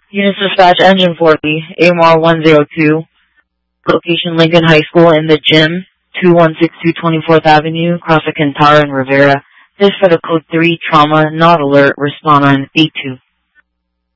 Units dispatch engine 40, AMR 102, location Lincoln High School in the gym, 2162 24th Avenue, cross the Kentara and Rivera. This for the code 3 trauma, not alert, respond on 82.